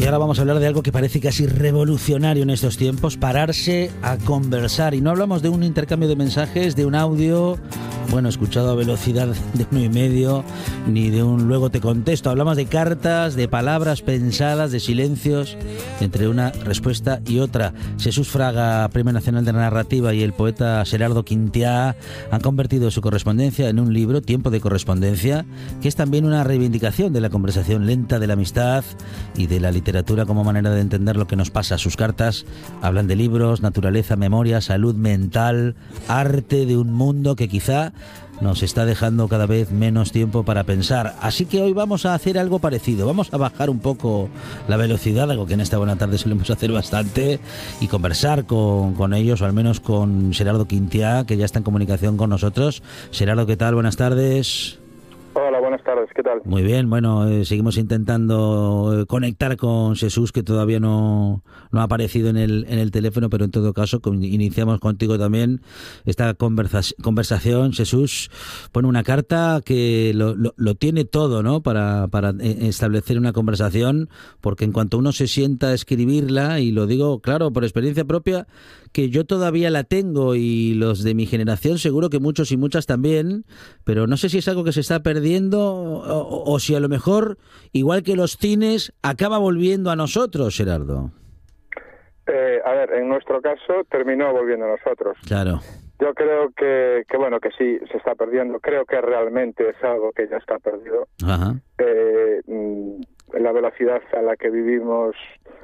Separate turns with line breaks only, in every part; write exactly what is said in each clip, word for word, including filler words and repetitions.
Y ahora vamos a hablar de algo que parece casi revolucionario en estos tiempos, pararse a conversar. Y no hablamos de un intercambio de mensajes, de un audio, bueno, escuchado a velocidad de uno y medio, ni de un luego te contesto. Hablamos de cartas, de palabras pensadas, de silencios, entre una respuesta y otra. Jesús Fraga, Premio Nacional de Narrativa, y el poeta Xerardo Quintiá han convertido su correspondencia en un libro, Tiempo de Correspondencia, que es también una reivindicación de la conversación lenta, de la amistad y de la literatura como manera de entender lo que nos pasa. Sus cartas hablan de libros, naturaleza, memoria, salud mental, arte, de un mundo que quizá nos está dejando cada vez menos tiempo para pensar. Así que hoy vamos a hacer algo parecido. Vamos a bajar un poco la velocidad, algo que en esta buena tarde solemos hacer bastante, y conversar con, con ellos, o al menos con Xerardo Quintiá, que ya está en comunicación con nosotros. Xerardo, ¿qué tal? Buenas tardes.
Hola, buenas tardes, ¿qué tal?
Muy bien, bueno, eh, seguimos intentando eh, conectar con Jesús, que todavía no, no ha aparecido en el, en el teléfono, pero en todo caso con, iniciamos contigo también esta conversa, conversación. Jesús pone una carta que lo, lo, lo tiene todo, ¿no?, para, para establecer una conversación, porque en cuanto uno se sienta a escribirla, y lo digo, claro, por experiencia propia, que yo todavía la tengo, y los de mi generación seguro que muchos y muchas también, pero no sé si es algo que se está perdiendo o, o si a lo mejor, igual que los cines, acaba volviendo a nosotros, Xerardo.
Eh, a ver, en nuestro caso terminó volviendo a nosotros.
Claro.
Yo creo que, que bueno, que sí se está perdiendo. Creo que realmente es algo que ya está perdido.
Ajá.
Eh, la velocidad a la que vivimos,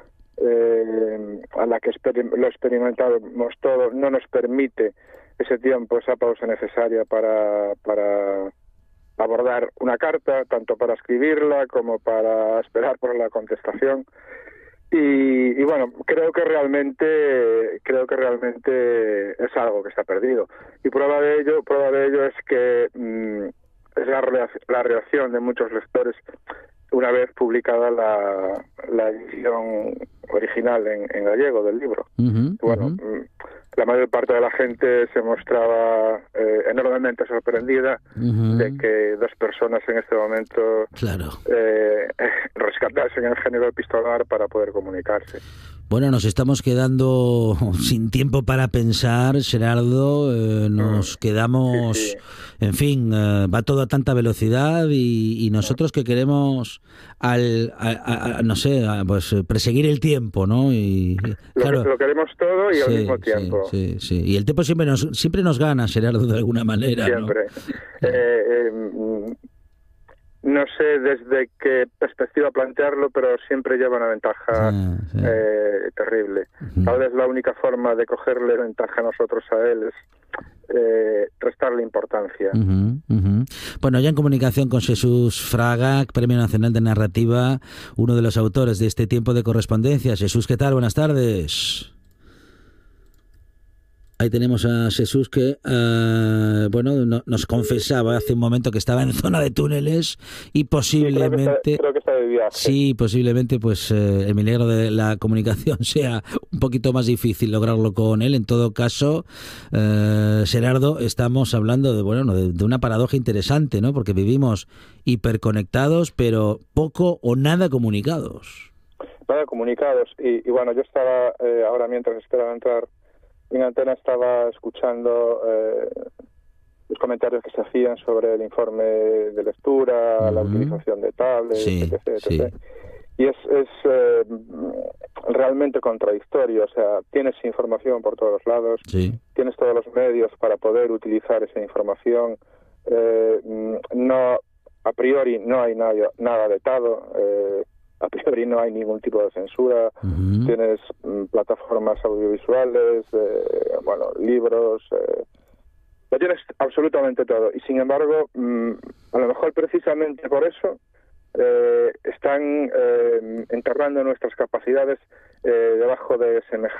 eh, a la que experim- lo experimentamos todo, no nos permite ese tiempo, esa pausa necesaria para, para abordar una carta, tanto para escribirla como para esperar por la contestación. Y, y bueno, creo que realmente creo que realmente es algo que está perdido. Y prueba de ello, prueba de ello es que mmm, es la, reacción, la reacción de muchos lectores una vez publicada la, la edición original en, en gallego del libro. Uh-huh, bueno, uh-huh. La mayor parte de la gente se mostraba eh, enormemente sorprendida uh-huh. de que dos personas en este momento
claro.
eh, rescatasen el género epistolar para poder comunicarse.
Bueno, nos estamos quedando sin tiempo para pensar, Xerardo, eh, nos quedamos,
sí, sí.
en fin, eh, va todo a tanta velocidad, y, y nosotros que queremos, al, a, a, a, no sé, a, pues perseguir el tiempo, ¿no? Y,
lo,
claro,
que, lo queremos todo y
sí,
al mismo tiempo.
Sí, sí, sí, y el tiempo siempre nos siempre nos gana, Xerardo, de alguna manera,
siempre.
¿no?
Eh, eh, No sé desde qué perspectiva plantearlo, pero siempre lleva una ventaja sí, sí. Eh, terrible. Uh-huh. Tal vez la única forma de cogerle ventaja a nosotros a él es eh, restarle importancia.
Uh-huh, uh-huh. Bueno, ya en comunicación con Jesús Fraga, Premio Nacional de Narrativa, uno de los autores de este Tiempo de Correspondencia. Jesús, ¿qué tal? Buenas tardes. Ahí tenemos a Jesús que, uh, bueno, no, nos confesaba hace un momento que estaba en zona de túneles y posiblemente...
Sí, creo que está, creo que está de viaje.
Sí, posiblemente pues eh, el milagro de la comunicación sea un poquito más difícil lograrlo con él. En todo caso, eh, Xerardo, estamos hablando de, bueno, de, de una paradoja interesante, ¿no? Porque vivimos hiperconectados, pero poco o nada comunicados.
Nada comunicados. Y, y bueno, yo estaba, eh, ahora mientras esperaba entrar en antena, estaba escuchando eh, los comentarios que se hacían sobre el informe de lectura, uh-huh. la utilización de tablets,
sí,
etcétera, etcétera.
Sí.
Y es, es eh, realmente contradictorio. O sea, tienes información por todos lados,
sí.
tienes todos los medios para poder utilizar esa información. Eh, no, a priori no hay nada, nada vetado. Eh, A priori no hay ningún tipo de censura. Uh-huh. Tienes mm, plataformas audiovisuales, eh, bueno, libros, eh, lo tienes absolutamente todo. Y sin embargo, mm, a lo mejor precisamente por eso eh, están eh, enterrando nuestras capacidades eh, debajo de semejante